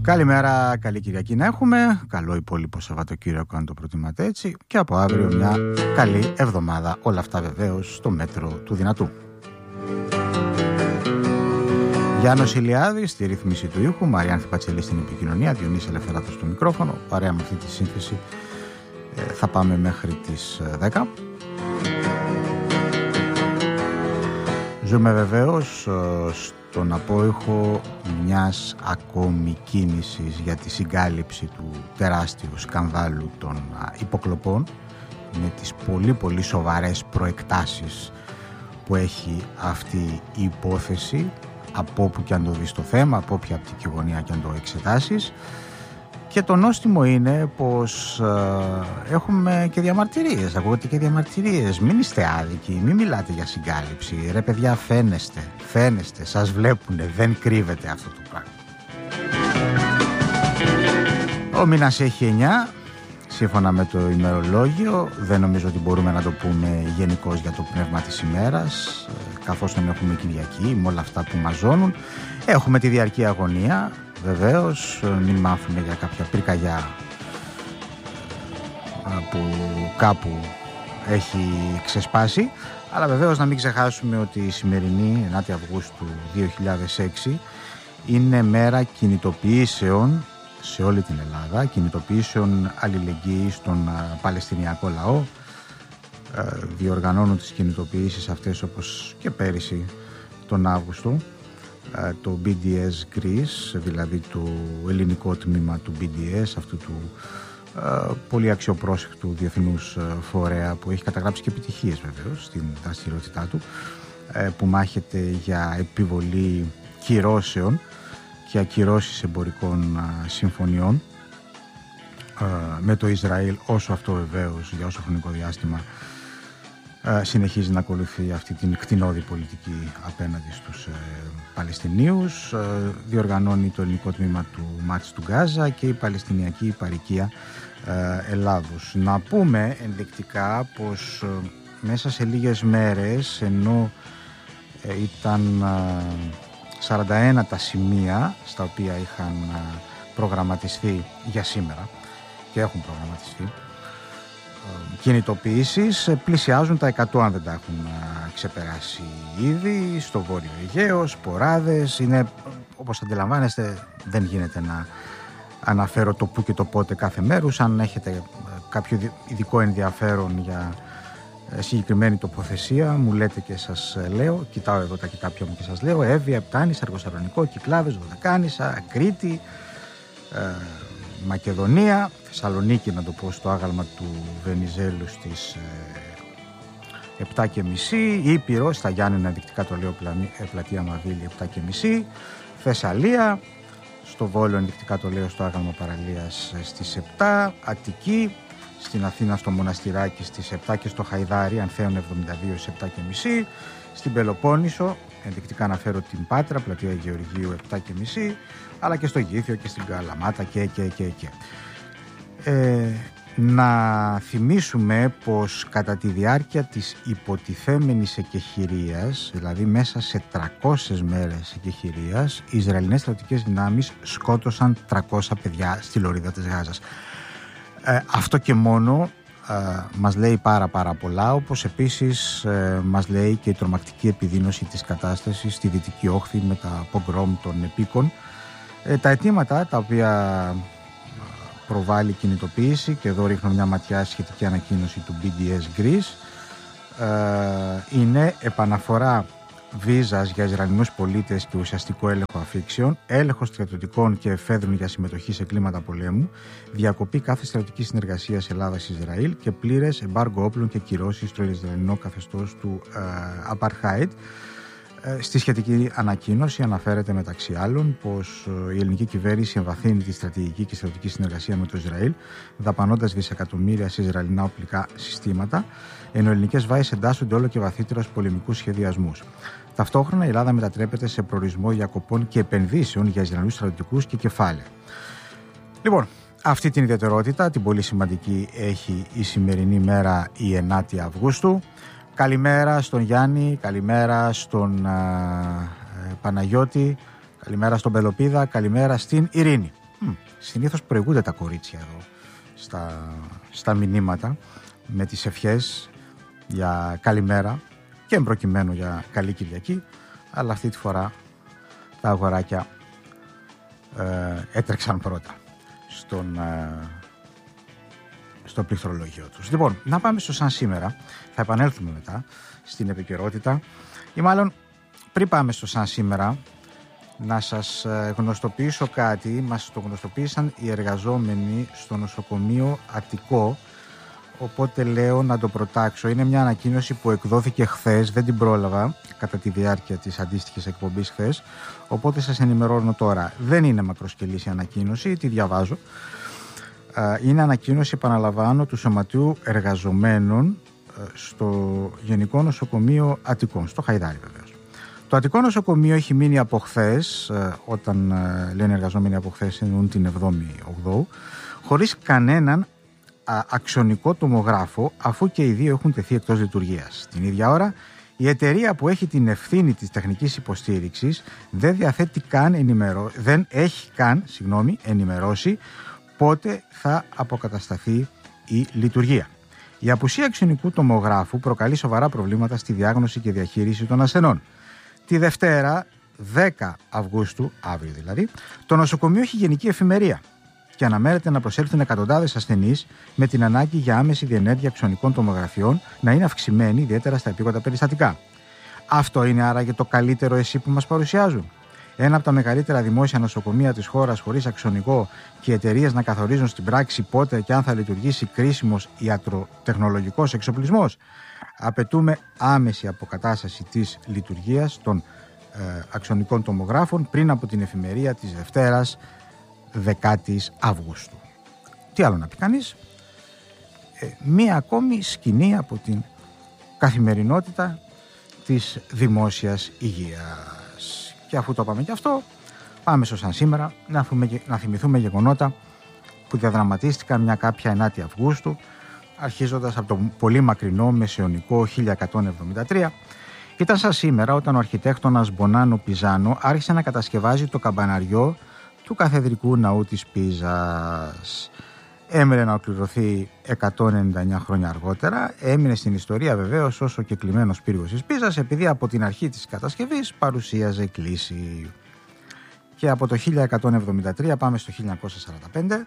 Καλημέρα, καλή Κυριακή να έχουμε. Καλό υπόλοιπο Σαββατοκύριακο, αν το προτιμάτε έτσι. Και από αύριο μια καλή εβδομάδα. Όλα αυτά βεβαίως στο μέτρο του δυνατού. Γιάννος Ηλιάδης στη ρύθμιση του ήχου, Μαριάνθη Πατσελή στην επικοινωνία, Διονύση Ελευθεράτος στο μικρόφωνο. Παρέα με αυτή τη σύνθεση θα πάμε μέχρι τις 10. Ζούμε βεβαίως στον απόϊχο μιας ακόμη κίνησης για τη συγκάλυψη του τεράστιου σκανδάλου των υποκλοπών, με τις πολύ πολύ σοβαρές προεκτάσεις που έχει αυτή η υπόθεση, από όπου και αν το δεις το θέμα, από όποια οπτική γωνία και αν το εξετάσεις. Και το νόστιμο είναι πως έχουμε και διαμαρτυρίες, ακούγονται και διαμαρτυρίες. Μην είστε άδικοι, μην μιλάτε για συγκάλυψη. Ρε παιδιά, φαίνεστε, σας βλέπουνε, δεν κρύβεται αυτό το πράγμα. Ο μήνας έχει 9, σύμφωνα με το ημερολόγιο. Δεν νομίζω ότι μπορούμε να το πούμε γενικώς για το πνεύμα της ημέρας, καθώς δεν έχουμε Κυριακή, με όλα αυτά που μαζώνουν. Έχουμε τη διαρκή αγωνία. Βεβαίως, μην μάθουμε για κάποια πυρκαγιά που κάπου έχει ξεσπάσει, αλλά βεβαίως να μην ξεχάσουμε ότι η σημερινή 9η Αυγούστου 2006 είναι μέρα κινητοποιήσεων σε όλη την Ελλάδα, κινητοποιήσεων αλληλεγγύης στον Παλαιστινιακό λαό. Διοργανώνουν τις κινητοποιήσεις αυτές, όπως και πέρυσι τον Αύγουστο, το BDS Greece, δηλαδή το ελληνικό τμήμα του BDS, αυτού του πολύ αξιοπρόσεκτου διεθνούς φορέα που έχει καταγράψει και επιτυχίες βεβαίως στην δραστηριότητά του, που μάχεται για επιβολή κυρώσεων και ακυρώσεις εμπορικών συμφωνιών με το Ισραήλ, όσο αυτό βεβαίως για όσο χρονικό διάστημα συνεχίζει να ακολουθεί αυτή την κτηνώδη πολιτική απέναντι στους Παλαιστινίους. Διοργανώνει το ελληνικό τμήμα του μάτς του Γκάζα και η Παλαιστινιακή Υπαρικία Ελλάδος. Να πούμε ενδεικτικά πως μέσα σε λίγες μέρες, ενώ ήταν 41 τα σημεία στα οποία είχαν προγραμματιστεί για σήμερα και έχουν προγραμματιστεί κινητοποιήσεις, πλησιάζουν τα 100 αν δεν τα έχουν ξεπεράσει ήδη. Στο Βόρειο Αιγαίο, σποράδες, είναι, όπως αντιλαμβάνεστε, δεν γίνεται να αναφέρω το που και το πότε κάθε μέρους. Αν έχετε κάποιο ειδικό ενδιαφέρον για συγκεκριμένη τοποθεσία, μου λέτε και σας λέω. Κοιτάω εδώ τα κοιτάπια μου και σας λέω: Εύβοια, Επτάνης, Αργοσαρονικό, Κυκλάδες, Δωδεκάνησα, Κρήτη, Μακεδονία, Θεσσαλονίκη, να το πω στο άγαλμα του Βενιζέλου στις 7.30, Ήπειρο, στα Γιάννενα, ενδεικτικά το λέω, πλατεία Μαβίλη, 7.30, Θεσσαλία, στο Βόλο, ενδεικτικά το λέω, στο άγαλμα Παραλίας στις 7, Αττική, στην Αθήνα στο Μοναστηράκι στις 7 και στο Χαϊδάρι, Ανθέων 72 στις 7.30, στην Πελοπόννησο, ενδεικτικά αναφέρω την Πάτρα, πλατεία Γεωργίου 7.30, αλλά και στο Γήθιο και στην Καλαμάτα και. Να θυμίσουμε πως κατά τη διάρκεια της υποτιθέμενης εκεχηρίας, δηλαδή μέσα σε 300 μέρες εκεχηρίας, οι Ισραηλινές στρατιωτικές δυνάμεις σκότωσαν 300 παιδιά στη λωρίδα της Γάζας. Αυτό και μόνο μας λέει πάρα πολλά, όπως επίσης μας λέει και η τρομακτική επιδείνωση της κατάστασης στη Δυτική Όχθη με τα πογκρόμ των επίκων. Τα αιτήματα τα οποία προβάλλει κινητοποίηση, και εδώ ρίχνω μια ματιά σχετική ανακοίνωση του BDS Greece, είναι επαναφορά βίζας για Ισραηλινούς πολίτες και ουσιαστικό έλεγχο αφήξεων, έλεγχος στρατιωτικών και εφέδρων για συμμετοχή σε κλίματα πολέμου, διακοπή κάθε στρατιωτικής συνεργασίας Ελλάδας-Ισραήλ και πλήρες εμπάργκο όπλων και κυρώσεις στο Ισραηλινό καθεστώς του Apartheid. Στη σχετική ανακοίνωση αναφέρεται μεταξύ άλλων πως η ελληνική κυβέρνηση εμβαθύνει τη στρατηγική και στρατιωτική συνεργασία με το Ισραήλ, δαπανώντας δισεκατομμύρια σε Ισραηλινά οπλικά συστήματα, ενώ οι ελληνικές βάσεις εντάσσονται όλο και βαθύτερα στους πολεμικούς σχεδιασμούς. Ταυτόχρονα η Ελλάδα μετατρέπεται σε προορισμό διακοπών και επενδύσεων για Ισραηλινούς στρατιωτικούς και κεφάλαια. Λοιπόν, αυτή την ιδιαιτερότητα, την πολύ σημαντική, έχει η σημερινή μέρα, η 9η Αυγούστου. Καλημέρα στον Γιάννη, καλημέρα στον Παναγιώτη, καλημέρα στον Πελοπίδα, καλημέρα στην Ειρήνη. Συνήθως προηγούνται τα κορίτσια εδώ στα μηνύματα με τις ευχές για καλημέρα και εμπροκειμένου για καλή Κυριακή, αλλά αυτή τη φορά τα αγοράκια έτρεξαν πρώτα στο πληκτρολόγιο τους. Λοιπόν, να πάμε στο σαν σήμερα. Θα επανέλθουμε μετά στην επικαιρότητα, ή μάλλον πριν πάμε στο σαν σήμερα, να σας γνωστοποιήσω κάτι. Μας το γνωστοποίησαν οι εργαζόμενοι στο νοσοκομείο Αττικό, οπότε λέω να το προτάξω. Είναι μια ανακοίνωση που εκδόθηκε χθες, δεν την πρόλαβα κατά τη διάρκεια της αντίστοιχης εκπομπής χθες, οπότε σας ενημερώνω τώρα. Δεν είναι μακροσκελής η ανακοίνωση, τη διαβάζω. Είναι ανακοίνωση, επαναλαμβάνω, του Σωματείου Εργαζομένων στο Γενικό Νοσοκομείο Αττικών, στο Χαϊδάρι βεβαίως. Το Αττικό Νοσοκομείο έχει μείνει από χθες, όταν λένε εργαζόμενοι από χθες εννοούν την 7η-8η, χωρίς κανέναν αξονικό τομογράφο, αφού και οι δύο έχουν τεθεί εκτός λειτουργίας. Την ίδια ώρα, η εταιρεία που έχει την ευθύνη της τεχνικής υποστήριξης δεν έχει καν ενημερώσει πότε θα αποκατασταθεί η λειτουργία. Η απουσία αξονικού τομογράφου προκαλεί σοβαρά προβλήματα στη διάγνωση και διαχείριση των ασθενών. Τη Δευτέρα, 10 Αυγούστου, αύριο δηλαδή, το νοσοκομείο έχει γενική εφημερία και αναμένεται να προσέλθουν εκατοντάδες ασθενείς, με την ανάγκη για άμεση διενέργεια αξονικών τομογραφιών να είναι αυξημένη, ιδιαίτερα στα επίγοντα περιστατικά. Αυτό είναι άραγε το καλύτερο εσύ που μας παρουσιάζουν? Ένα από τα μεγαλύτερα δημόσια νοσοκομεία της χώρας χωρίς αξονικό και οι εταιρείες να καθορίζουν στην πράξη πότε και αν θα λειτουργήσει κρίσιμος ιατροτεχνολογικός εξοπλισμός? Απαιτούμε άμεση αποκατάσταση της λειτουργίας των αξονικών τομογράφων πριν από την εφημερία της Δευτέρας 10 Αυγούστου. Τι άλλο να πει κανείς? Μία ακόμη σκηνή από την καθημερινότητα της δημόσιας υγείας. Και αφού το πάμε και αυτό, πάμε στο σαν σήμερα να θυμηθούμε γεγονότα που διαδραματίστηκαν μια κάποια 9η Αυγούστου, αρχίζοντας από το πολύ μακρινό μεσαιωνικό 1173. Ήταν σαν σήμερα όταν ο αρχιτέκτονας Μπονάνο Πιζάνο άρχισε να κατασκευάζει το καμπαναριό του καθεδρικού ναού της Πίζας. Έμενε να ολοκληρωθεί 199 χρόνια αργότερα. Έμεινε στην ιστορία βεβαίως ως ο κεκλειμένος πύργος της Πίζας, επειδή από την αρχή της κατασκευής παρουσίαζε κλίση. Και από το 1173 πάμε στο 1945.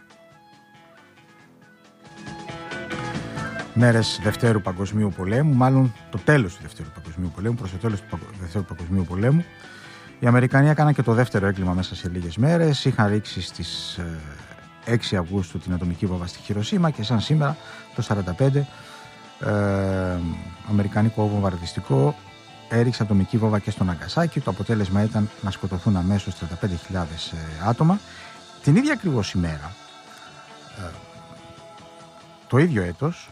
Μέρες Δευτέρου Παγκοσμίου Πολέμου, μάλλον το τέλος του Δευτέρου Παγκοσμίου Πολέμου, προς το τέλος του Δευτέρου Παγκοσμίου Πολέμου. Οι Αμερικανοί έκαναν και το δεύτερο έγκλημα μέσα σε λίγες μέρες. Είχαν ρίξει στις 6 Αυγούστου την ατομική βόμβα στη Χιροσίμα και σαν σήμερα το 1945 αμερικανικό βομβαρδιστικό έριξε ατομική βόμβα και στο Ναγκασάκι. Το αποτέλεσμα ήταν να σκοτωθούν αμέσως 35.000 άτομα. Την ίδια ακριβώς ημέρα, το ίδιο έτος,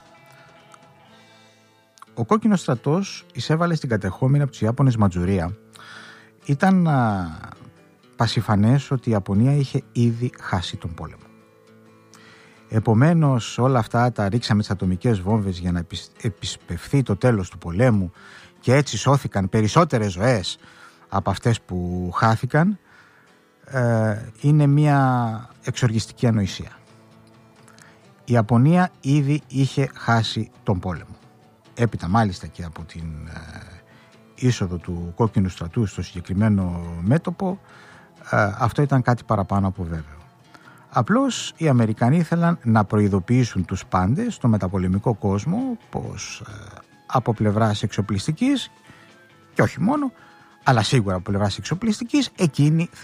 ο κόκκινος στρατός εισέβαλε στην κατεχόμενη από τους Ιάπωνες Μαντζουρία. Ήταν πασιφανές ότι η Ιαπωνία είχε ήδη χάσει τον πόλεμο. Επομένως όλα αυτά τα ρίξαμε τις ατομικές βόμβες για να επισπευθεί το τέλος του πολέμου και έτσι σώθηκαν περισσότερες ζωές από αυτές που χάθηκαν. Είναι μια εξοργιστική ανοησία. Η Ιαπωνία ήδη είχε χάσει τον πόλεμο. Έπειτα μάλιστα και από την είσοδο του κόκκινου στρατού στο συγκεκριμένο μέτωπο, αυτό ήταν κάτι παραπάνω από βέβαιο. Απλώς οι Αμερικανοί ήθελαν να προειδοποιήσουν τους πάντες στο μεταπολεμικό κόσμο πως από πλευράς εξοπλιστικής, και όχι μόνο, αλλά σίγουρα από πλευράς εξοπλιστικής, εκείνοι